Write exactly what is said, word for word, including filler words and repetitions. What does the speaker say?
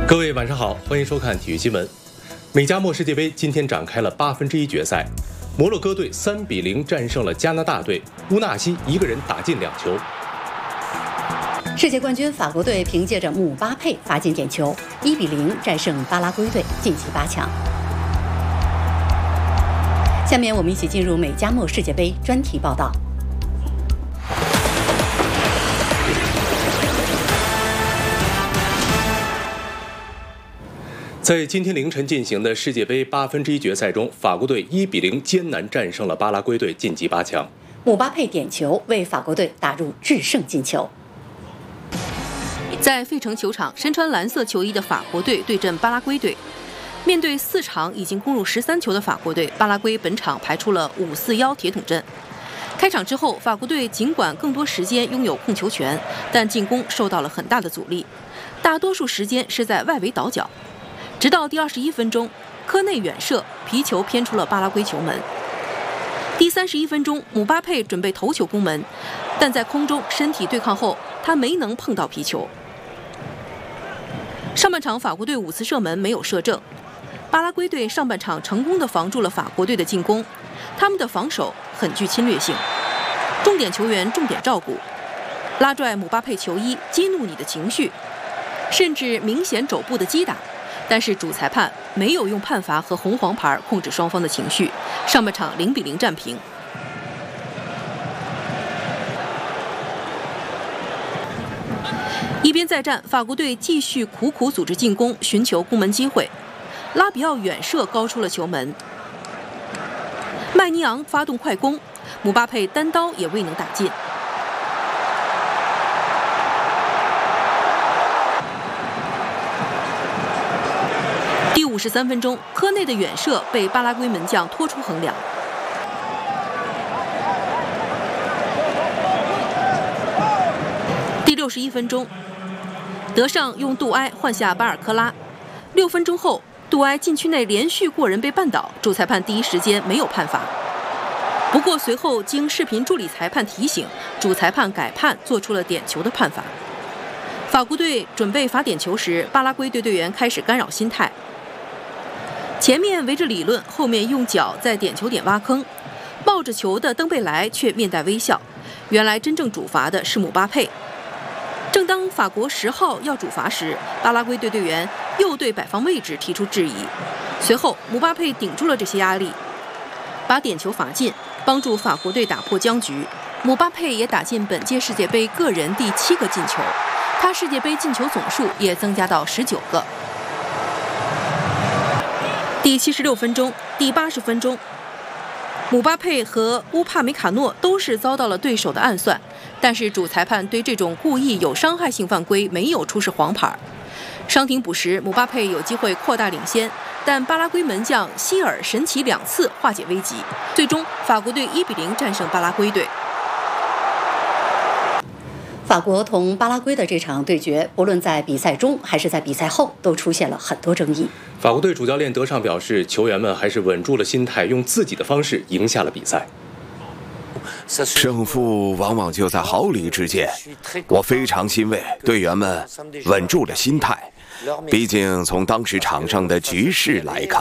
各位晚上好，欢迎收看体育新闻。美加墨世界杯今天展开了八分之一决赛，摩洛哥队三比零战胜了加拿大队，乌纳西一个人打进两球。 世界冠军法国队凭借着姆巴佩罚进点球，一比零战胜巴拉圭队，晋级八强。下面我们一起进入美加墨世界杯专题报道。 在今天凌晨进行的世界杯八分之一决赛中，法国队一比零艰难战胜了巴拉圭队，晋级八强。 姆巴佩点球为法国队打入制胜进球。 在费城球场，身穿蓝色球衣的法国队对阵巴拉圭队。面对四场已经攻入十三球的法国队，巴拉圭本场排出了五四一铁桶阵。开场之后，法国队尽管更多时间拥有控球权，但进攻受到了很大的阻力，大多数时间是在外围倒脚。直到第二十一分钟，科内远射，皮球偏出了巴拉圭球门。第三十一分钟，姆巴佩准备头球攻门，但在空中身体对抗后，他没能碰到皮球。上半场法国队五次射门没有射正，巴拉圭队上半场成功地防住了法国队的进攻，他们的防守很具侵略性，重点球员重点照顾，拉拽姆巴佩球衣，激怒你的情绪，甚至明显肘部的击打。但是主裁判没有用判罚和红黄牌控制双方的情绪，上半场零比零战平。一边再战，法国队继续苦苦组织进攻，寻求攻门机会。拉比奥远射高出了球门，麦尼昂发动快攻，姆巴佩单刀也未能打进。第五十三分钟，科内的远射被巴拉圭门将拖出横梁。第六十一分钟，德尚用杜埃换下巴尔科拉。六分钟后，杜埃禁区内连续过人被绊倒，主裁判第一时间没有判罚。不过随后经视频助理裁判提醒，主裁判改判，做出了点球的判罚。法国队准备罚点球时，巴拉圭队队员开始干扰心态。前面围着理论，后面用脚在点球点挖坑，抱着球的登贝莱却面带微笑。原来真正主罚的是姆巴佩。正当法国十号要主罚时，巴拉圭队队员又对摆放位置提出质疑。随后，姆巴佩顶住了这些压力，把点球罚进，帮助法国队打破僵局。姆巴佩也打进本届世界杯个人第七个进球，他世界杯进球总数也增加到十九个。第七十六分钟、第八十分钟，姆巴佩和乌帕梅卡诺都是遭到了对手的暗算，但是主裁判对这种故意有伤害性犯规没有出示黄牌。伤停补时，姆巴佩有机会扩大领先，但巴拉圭门将希尔神奇两次化解危机，最终法国队一比零战胜巴拉圭队。 法国同巴拉圭的这场对决，不论在比赛中还是在比赛后，都出现了很多争议。 法国队主教练德尚表示，球员们还是稳住了心态，用自己的方式赢下了比赛。 胜负往往就在毫厘之间，我非常欣慰队员们稳住了心态，毕竟从当时场上的局势来看，